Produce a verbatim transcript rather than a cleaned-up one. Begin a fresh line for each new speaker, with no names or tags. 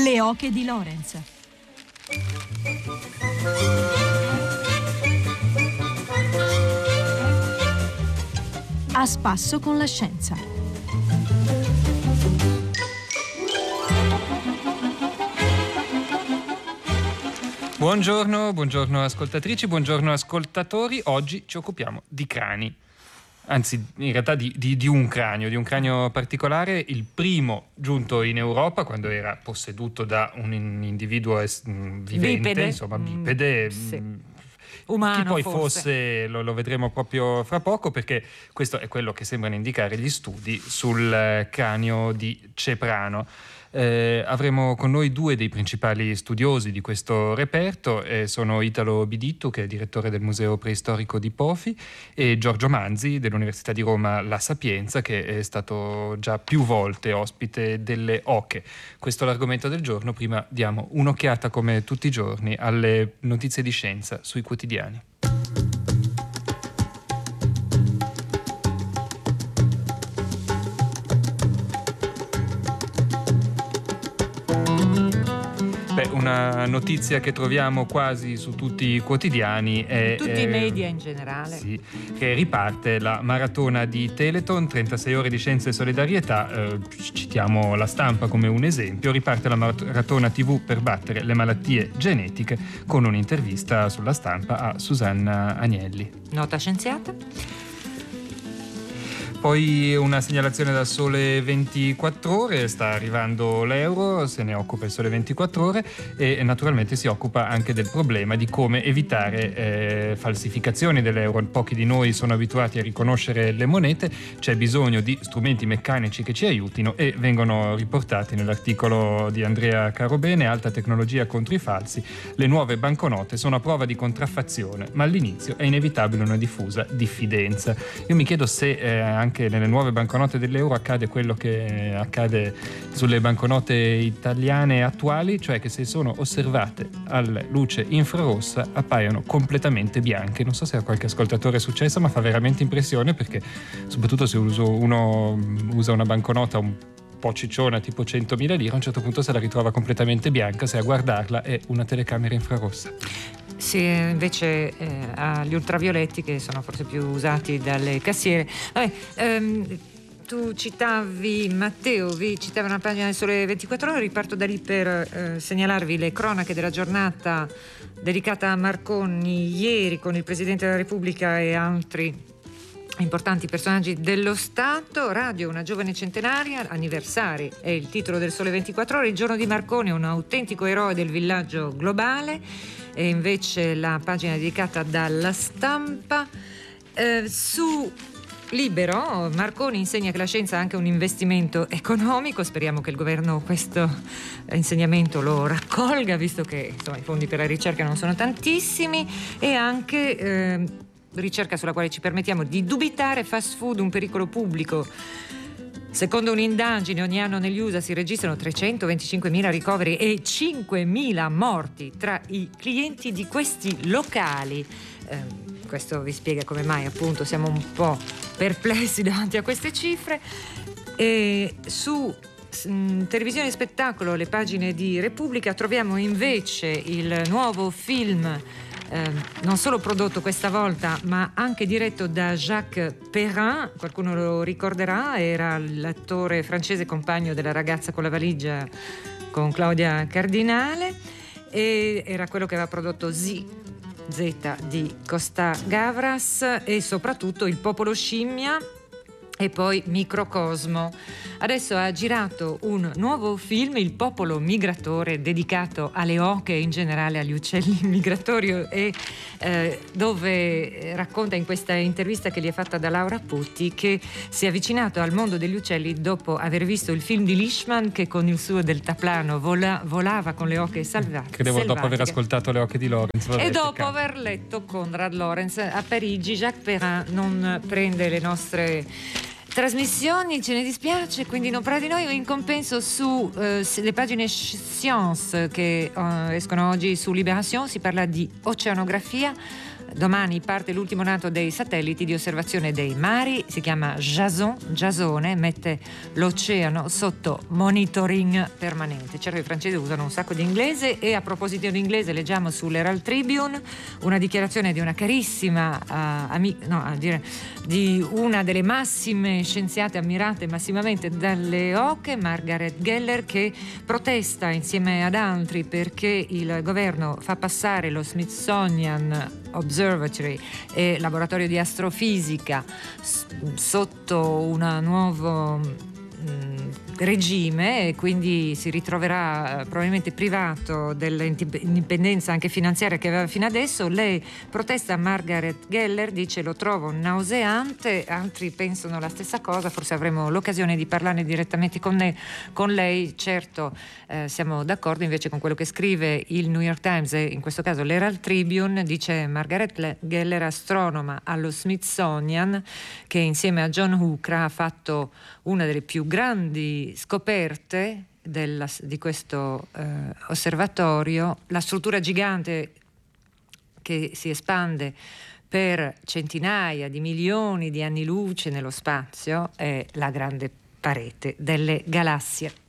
Le oche di Lorenz. A spasso con la scienza.
Buongiorno, buongiorno ascoltatrici, buongiorno ascoltatori. Oggi ci occupiamo di crani. Anzi, in realtà di, di, di un cranio, di un cranio particolare, il primo giunto in Europa quando era posseduto da un individuo es- vivente,
bipede.
insomma bipede,
Mm, sì.
mh,
Umano,
chi poi
forse.
fosse lo, lo vedremo proprio fra poco, perché questo è quello che sembrano indicare gli studi sul eh, cranio di Ceprano. Eh, avremo con noi due dei principali studiosi di questo reperto, eh, sono Italo Bidittu, che è direttore del Museo Preistorico di Pofi, e Giorgio Manzi dell'Università di Roma La Sapienza, che è stato già più volte ospite delle Oche. Questo è l'argomento del giorno. Prima diamo un'occhiata, come tutti i giorni, alle notizie di scienza sui quotidiani. Beh, una notizia che troviamo quasi su tutti i quotidiani è
Tutti
eh,
i media in generale.
Sì, che riparte la maratona di Telethon, trentasei ore di scienza e solidarietà. Eh, citiamo La Stampa come un esempio. Riparte la maratona tivù per battere le malattie genetiche, con un'intervista sulla Stampa a Susanna Agnelli.
Nota scienziata.
Poi una segnalazione dal Sole ventiquattro Ore, sta arrivando l'euro, se ne occupa il Sole ventiquattro Ore e naturalmente si occupa anche del problema di come evitare eh, falsificazioni dell'euro. Pochi di noi sono abituati a riconoscere le monete, c'è bisogno di strumenti meccanici che ci aiutino e vengono riportati nell'articolo di Andrea Carobene, Alta tecnologia contro i falsi. Le nuove banconote sono a prova di contraffazione, ma all'inizio è inevitabile una diffusa diffidenza. Io mi chiedo se eh, anche Anche nelle nuove banconote dell'euro accade quello che accade sulle banconote italiane attuali, cioè che se sono osservate alla luce infrarossa appaiono completamente bianche. Non so se a qualche ascoltatore è successo, ma fa veramente impressione, perché soprattutto se uso uno usa una banconota un po' cicciona tipo centomila lire, a un certo punto se la ritrova completamente bianca se a guardarla è una telecamera infrarossa.
Sì, invece eh, ha gli ultravioletti, che sono forse più usati dalle cassiere. Vabbè, ehm, tu citavi, Matteo, vi citava una pagina del Sole ventiquattro Ore, riparto da lì per eh, segnalarvi le cronache della giornata dedicata a Marconi ieri, con il Presidente della Repubblica e altri importanti personaggi dello Stato. Radio, una giovane centenaria, anniversari è il titolo del Sole ventiquattro Ore. Il giorno di Marconi, un autentico eroe del villaggio globale. E invece la pagina dedicata dalla Stampa. Eh, su Libero, Marconi insegna che la scienza è anche un investimento economico. Speriamo che il governo questo insegnamento lo raccolga, visto che insomma, i fondi per la ricerca non sono tantissimi. E anche eh, ricerca sulla quale ci permettiamo di dubitare: fast food, un pericolo pubblico. Secondo un'indagine, ogni anno negli U S A si registrano trecentoventicinquemila ricoveri e cinquemila morti tra i clienti di questi locali. Eh, questo vi spiega come mai appunto siamo un po' perplessi davanti a queste cifre. E su mh, televisione e spettacolo, le pagine di Repubblica, troviamo invece il nuovo film, Eh, non solo prodotto questa volta ma anche diretto da Jacques Perrin. Qualcuno lo ricorderà, era l'attore francese compagno della Ragazza con la valigia con Claudia Cardinale, e era quello che aveva prodotto Z, Z di Costa Gavras, e soprattutto Il popolo scimmia e poi Microcosmo. Adesso ha girato un nuovo film, Il popolo migratore, dedicato alle oche e in generale agli uccelli migratori, e eh, dove racconta in questa intervista che gli è fatta da Laura Putti che si è avvicinato al mondo degli uccelli dopo aver visto il film di Leishman, che con il suo deltaplano vola, volava con le oche salvate.
Credevo
selvatiche.
dopo aver ascoltato Le oche di Lorenz. Vabbè,
E dopo
peccato.
aver letto Conrad Lorenz a Parigi. Jacques Perrin non prende le nostre trasmissioni, ce ne dispiace, quindi non parla di noi. In compenso su eh, le pagine Science che eh, escono oggi su Libération si parla di oceanografia. domani parte l'ultimo nato dei satelliti di osservazione dei mari, si chiama Jason, Jasone, mette l'oceano sotto monitoring permanente. Certo, i francesi usano un sacco di inglese, e a proposito di inglese leggiamo sull'Herald Tribune una dichiarazione di una carissima uh, amica, no, a dire, di una delle massime scienziate ammirate massimamente dalle Oche, Margaret Geller, che protesta insieme ad altri perché il governo fa passare lo Smithsonian Observatory e laboratorio di astrofisica s- sotto un nuovo mh, regime, e quindi si ritroverà eh, probabilmente privato dell'indipendenza anche finanziaria che aveva fino adesso. Lei protesta, Margaret Geller dice: lo trovo nauseante, altri pensano la stessa cosa, forse avremo l'occasione di parlarne direttamente con, ne- con lei. Certo, eh, siamo d'accordo invece con quello che scrive il New York Times e in questo caso l'Herald Tribune. Dice Margaret Geller, astronoma allo Smithsonian, che insieme a John Hucra ha fatto una delle più grandi scoperte della, di questo eh, osservatorio, la struttura gigante che si espande per centinaia di milioni di anni luce nello spazio è la grande parete delle galassie.